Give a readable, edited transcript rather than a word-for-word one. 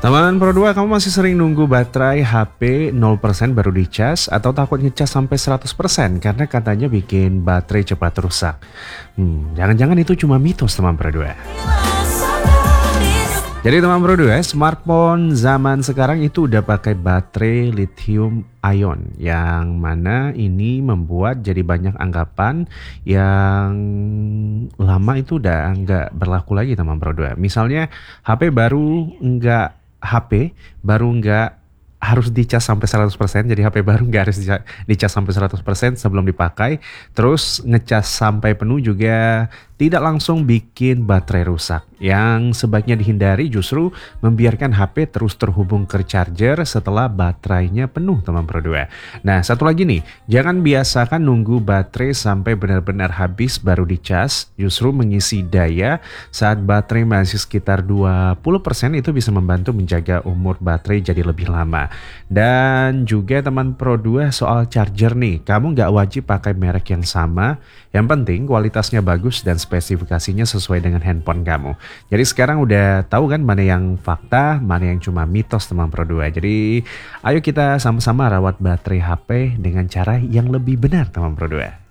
Teman Pro 2, kamu masih sering nunggu baterai HP 0% baru dicas atau takut ngecas sampai 100% karena katanya bikin baterai cepat rusak? Jangan-jangan itu cuma mitos teman Pro 2. Jadi teman Pro 2, smartphone zaman sekarang itu udah pakai baterai lithium ion yang mana ini membuat jadi banyak anggapan yang lama itu udah nggak berlaku lagi teman Pro 2. Misalnya HP baru nggak harus dicas sampai 100%, jadi HP baru nggak harus dicas sampai 100% sebelum dipakai. Terus ngecas sampai penuh juga tidak langsung bikin baterai rusak. Yang sebaiknya dihindari justru membiarkan HP terus terhubung ke charger setelah baterainya penuh teman Pro 2. Nah, satu lagi nih, jangan biasakan nunggu baterai sampai benar-benar habis baru dicas. Justru mengisi daya saat baterai masih sekitar 20% itu bisa membantu menjaga umur baterai jadi lebih lama. Dan juga teman Pro 2 soal charger nih, kamu nggak wajib pakai merek yang sama. Yang penting kualitasnya bagus dan spesifikasinya sesuai dengan handphone kamu. Jadi sekarang udah tahu kan mana yang fakta, mana yang cuma mitos teman Pro 2. Jadi ayo kita sama-sama rawat baterai HP dengan cara yang lebih benar teman Pro 2.